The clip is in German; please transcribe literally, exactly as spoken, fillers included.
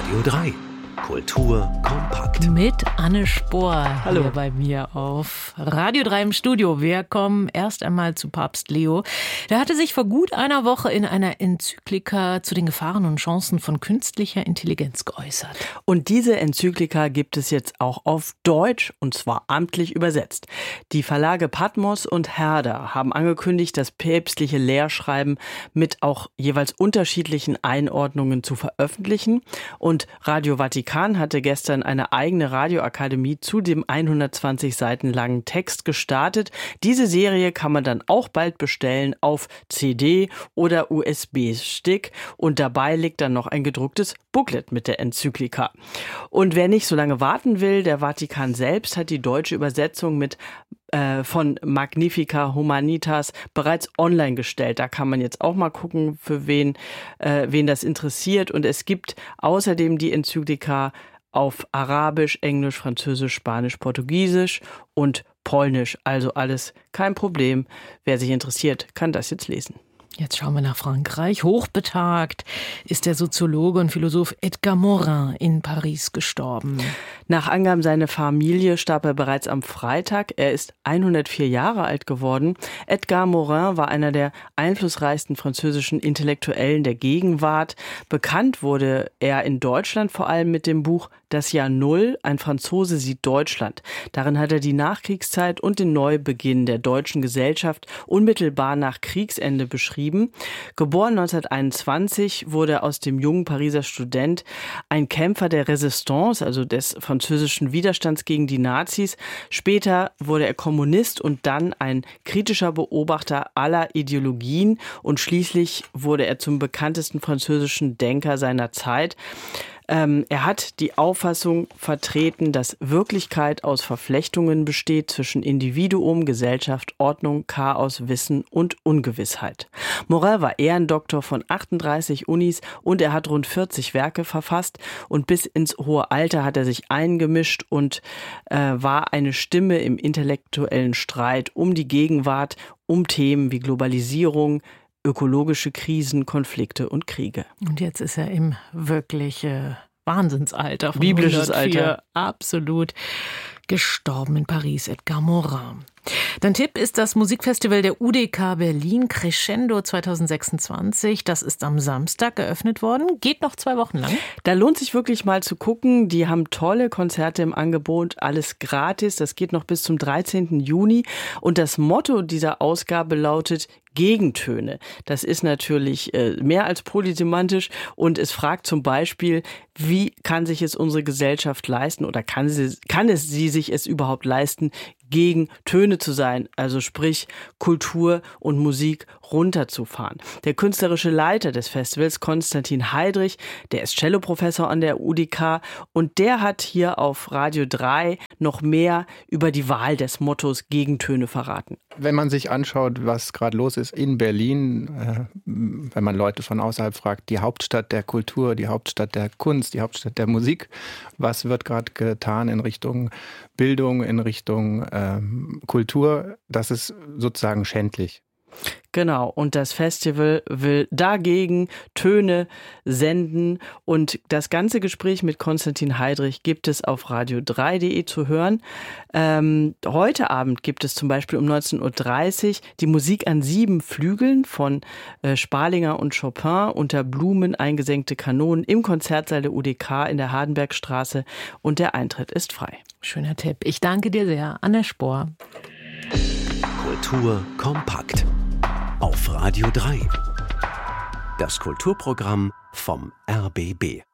Radio drei. Kultur kompakt. Mit Anne Spohr. Hallo. Hier bei mir auf Radio drei im Studio. Wir kommen erst einmal zu Papst Leo. Der hatte sich vor gut einer Woche in einer Enzyklika zu den Gefahren und Chancen von künstlicher Intelligenz geäußert. Und diese Enzyklika gibt es jetzt auch auf Deutsch, und zwar amtlich übersetzt. Die Verlage Patmos und Herder haben angekündigt, das päpstliche Lehrschreiben mit auch jeweils unterschiedlichen Einordnungen zu veröffentlichen. Und Radio Vatikan hatte gestern eine eigene Radioakademie zu dem hundertzwanzig Seiten langen Text gestartet. Diese Serie kann man dann auch bald bestellen auf C D oder U S B-Stick und dabei liegt dann noch ein gedrucktes Booklet mit der Enzyklika. Und wer nicht so lange warten will, der Vatikan selbst hat die deutsche Übersetzung mit äh, von Magnifica Humanitas bereits online gestellt. Da kann man jetzt auch mal gucken, für wen, äh, wen das interessiert. Und es gibt außerdem die Enzyklika auf Arabisch, Englisch, Französisch, Spanisch, Portugiesisch und Polnisch. Also alles kein Problem. Wer sich interessiert, kann das jetzt lesen. Jetzt schauen wir nach Frankreich. Hochbetagt ist der Soziologe und Philosoph Edgar Morin in Paris gestorben. Nach Angaben seiner Familie starb er bereits am Freitag. Er ist hundertvier Jahre alt geworden. Edgar Morin war einer der einflussreichsten französischen Intellektuellen der Gegenwart. Bekannt wurde er in Deutschland vor allem mit dem Buch Das Jahr Null, ein Franzose sieht Deutschland. Darin hat er die Nachkriegszeit und den Neubeginn der deutschen Gesellschaft unmittelbar nach Kriegsende beschrieben. Geboren neunzehnhunderteinundzwanzig wurde er aus dem jungen Pariser Student ein Kämpfer der Resistance, also des französischen Widerstands gegen die Nazis. Später wurde er Kommunist und dann ein kritischer Beobachter aller Ideologien und schließlich wurde er zum bekanntesten französischen Denker seiner Zeit. Ähm, er hat die Auffassung vertreten, dass Wirklichkeit aus Verflechtungen besteht zwischen Individuum, Gesellschaft, Ordnung, Chaos, Wissen und Ungewissheit. Morin war Ehrendoktor von achtunddreißig Unis und er hat rund vierzig Werke verfasst und bis ins hohe Alter hat er sich eingemischt und äh, war eine Stimme im intellektuellen Streit um die Gegenwart, um Themen wie Globalisierung, ökologische Krisen, Konflikte und Kriege. Und jetzt ist er im wirklich äh, Wahnsinnsalter von Biblisches hundertvier. Alter. Absolut gestorben in Paris, Edgar Morin. Dein Tipp ist das Musikfestival der U D K Berlin Crescendo zwanzig sechsundzwanzig. Das ist am Samstag eröffnet worden. Geht noch zwei Wochen lang. Da lohnt sich wirklich mal zu gucken. Die haben tolle Konzerte im Angebot, alles gratis. Das geht noch bis zum dreizehnten Juni. Und das Motto dieser Ausgabe lautet Gegentöne. Das ist natürlich äh, mehr als polysemantisch und es fragt zum Beispiel, wie kann sich es unsere Gesellschaft leisten oder kann, sie, kann es sie sich es überhaupt leisten, gegen Töne zu sein, also sprich Kultur und Musik runterzufahren. Der künstlerische Leiter des Festivals, Konstantin Heidrich, der ist Celloprofessor an der U D K und der hat hier auf Radio drei noch mehr über die Wahl des Mottos Gegentöne verraten. Wenn man sich anschaut, was gerade los ist in Berlin, äh, wenn man Leute von außerhalb fragt, die Hauptstadt der Kultur, die Hauptstadt der Kunst, die Hauptstadt der Musik, was wird gerade getan in Richtung Bildung, in Richtung ähm, Kultur, das ist sozusagen schändlich. Genau, und das Festival will dagegen Töne senden und das ganze Gespräch mit Konstantin Heidrich gibt es auf radio drei punkt de zu hören. Ähm, heute Abend gibt es zum Beispiel um neunzehn Uhr dreißig die Musik an sieben Flügeln von äh, Sparlinger und Chopin unter Blumen eingesenkte Kanonen im Konzertsaal der U D K in der Hardenbergstraße und der Eintritt ist frei. Schöner Tipp. Ich danke dir sehr, Anne Spohr. Kultur kompakt. Auf Radio drei. Das Kulturprogramm vom R B B.